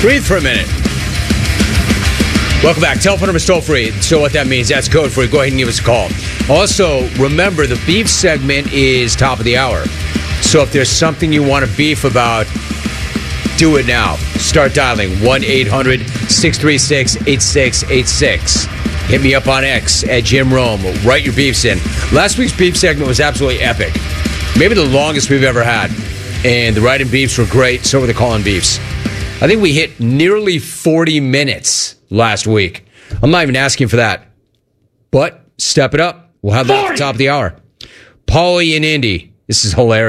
Breathe for a minute. Welcome back. Telephone number is toll free. So what that means, that's code free. Go ahead and give us a call. Also, remember, the beef segment is top of the hour. So if there's something you want to beef about, do it now. Start dialing 1-800-636-8686. Hit me up on X at Jim Rome. Write your beefs in. Last week's beef segment was absolutely epic. Maybe the longest we've ever had. And the write-in beefs were great. So were the call-in beefs. I think we hit nearly 40 minutes last week. I'm not even asking for that. But step it up. We'll have that at the top of the hour. Paulie and Indy. This is hilarious.